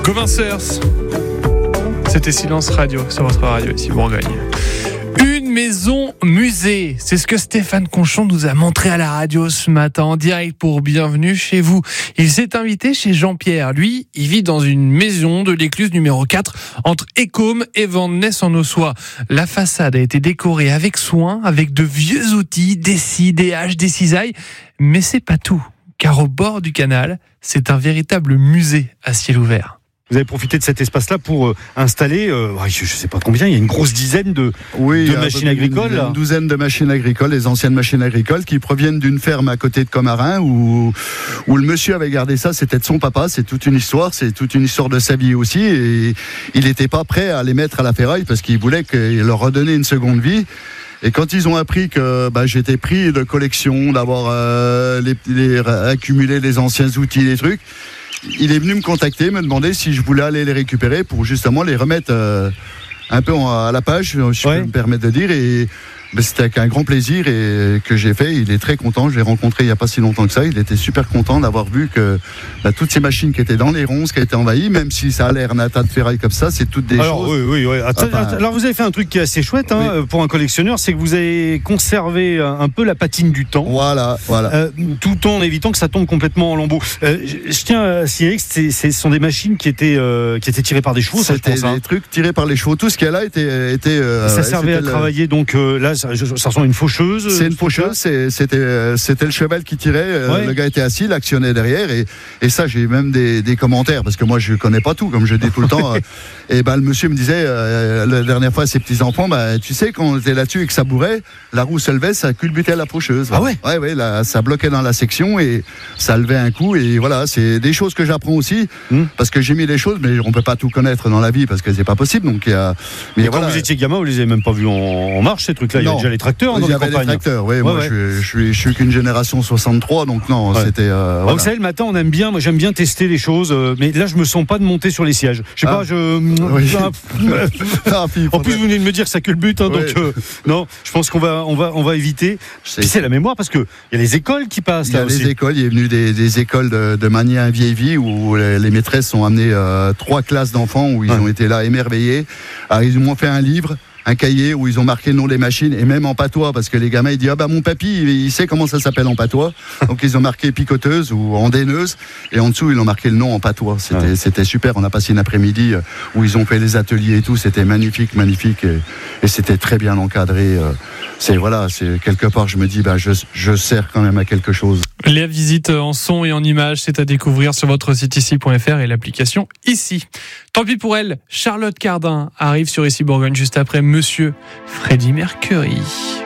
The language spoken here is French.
Convincers, c'était Silence Radio sur votre radio ici Bourgogne. Une maison musée, c'est ce que Stéphane Conchon nous a montré à la radio ce matin en direct pour Bienvenue chez vous. Il s'est invité chez Jean-Pierre. Lui, il vit dans une maison de l'écluse numéro 4 entre Écôme et Vandenesse-en-Ossois. La façade a été décorée avec soin, avec de vieux outils, des scies, des haches, des cisailles. Mais c'est pas tout, car au bord du canal, c'est un véritable musée à ciel ouvert. Vous avez profité de cet espace-là pour installer, je ne sais pas combien, il y a une grosse dizaine de machines agricoles. Une douzaine de machines agricoles, les anciennes machines agricoles qui proviennent d'une ferme à côté de Commarin où le monsieur avait gardé ça, c'était de son papa, c'est toute une histoire de sa vie aussi. Et il n'était pas prêt à les mettre à la ferraille parce qu'il voulait leur redonner une seconde vie. Et quand ils ont appris que j'étais pris de collection, d'avoir accumulé les anciens outils, les trucs, il est venu me contacter, me demander si je voulais aller les récupérer pour justement les remettre un peu à la page, si je peux me permettre de dire. Et c'était avec un grand plaisir et que j'ai fait. Il est très content. Je l'ai rencontré il n'y a pas si longtemps que ça. Il était super content d'avoir vu que toutes ces machines qui étaient dans les ronces, qui étaient envahies, même si ça a l'air un tas de ferraille comme ça, c'est toutes des choses. Oui. Alors vous avez fait un truc qui est assez chouette pour un collectionneur, c'est que vous avez conservé un peu la patine du temps. Voilà. Tout en évitant que ça tombe complètement en lambeaux. Je tiens à signaler que ce sont des machines qui étaient tirées par des chevaux. C'était des trucs tirés par les chevaux. Tout ce qu'il y a là était. Ça servait à travailler. Donc là. Ça ressemble à une faucheuse. C'est une faucheuse, c'était le cheval qui tirait, le gars était assis, il actionnait derrière et ça j'ai même des commentaires parce que moi je connais pas tout comme je dis tout le temps. Et le monsieur me disait la dernière fois à ses petits enfants, tu sais quand on était là-dessus et que ça bourrait, la roue se levait, ça culbutait la faucheuse. Ah ouais. Ouais, là, ça bloquait dans la section et ça levait un coup et voilà, c'est des choses que j'apprends aussi parce que j'ai mis les choses mais on peut pas tout connaître dans la vie parce que c'est pas possible donc mais quand vous étiez gamin, vous les avez même pas vus en marche ces trucs-là. Il y avait déjà les tracteurs dans les campagnes. Il y avait les tracteurs, oui. Moi, je suis qu'une génération 63, donc non, c'était. Vous savez, le matin, moi, j'aime bien tester les choses, mais là, je me sens pas de monter sur les sièges. Je sais pas, en plus, vous venez de me dire que ça culbute, donc non, je pense qu'on va éviter. Puis c'est la mémoire parce que il y a les écoles qui passent. Il y a les écoles. Il est venu des écoles de Magny vieille vie où les maîtresses ont amené 3 classes d'enfants où ils ont été là émerveillés. Alors, ils m'ont fait un livre. Un cahier où ils ont marqué le nom des machines et même en patois parce que les gamins ils disent mon papy il sait comment ça s'appelle en patois donc ils ont marqué picoteuse ou andaineuse et en dessous ils ont marqué le nom en patois. C'était super. On a passé une après-midi où ils ont fait les ateliers et tout, c'était magnifique et c'était très bien encadré. C'est quelque part je me dis je sers quand même à quelque chose. Les visites en son et en images, c'est à découvrir sur votre site ici.fr et l'application ici. Tant pis pour elle, Charlotte Cardin arrive sur Ici Bourgogne juste après Monsieur Freddie Mercury.